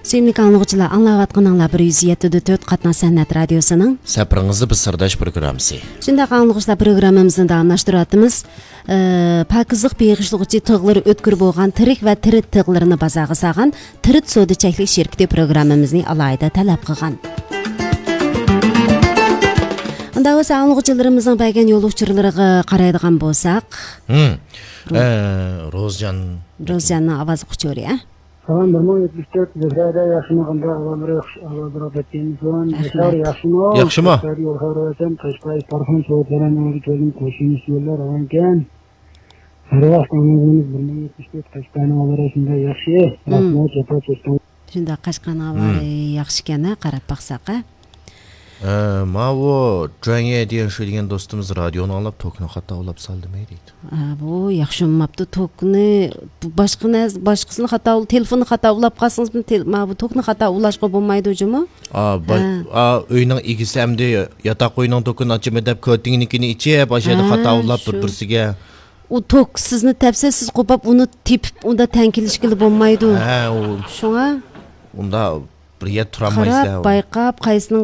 Sevimli anlıqçılar, anlayatqanыңlar 107.4 Qatnaq Sənət Radiosunun Səpirіңizdə bir sırdaş programısı. Şundaq anlıqçılar proqramımızın davamlaşdırıyatımız pakizlik beg'ishlig'uchi tığları ötkür bo'lgan tirik va tirit tığlarını bazağı sağan Tirit Soda Çəklik şirkəti proqramımızı alayda tələb qılğan. Unda o'z anlıqçılarımızın bəgən yolçularına qaraydigan bolsaq, Rozjanның avazı quchori, Tamam, 74 Zehra yaşını alarak ettiğimiz zaman Yaşar yaşını Yaxşımı? Yol harareten Kaşkay Parfum Soğutlarına gelin koşun istiyorlar avanken Harvas anımızınız 74 Kaşkay'ın alarasında yaxşı Rasmı çapa çöstüm Shunda Qashqan avari yaxshi ekan, qarab baqsaq. Mavo Janye degan shu degan do'stimiz radioni olib tokni xato ulab saldim deydi. Bu yaxshi olmabdi, tokni boshqasini xato, telefonni xato ulab qolsangiz, bu tokni xato ulashga bo'lmaydi o'jimi? Uyning egisi hamda yotoq uyning tokini ochimi deb ko'tingnikini ichib, o'shada xato ulab bir-birsiga. U tok sizni tepsa, siz qo'pab uni tepib, unda tankilishgili bo'lmaydi. Shunga unda bir yer turolmaysizlar. Qarab, bayqab, qaysini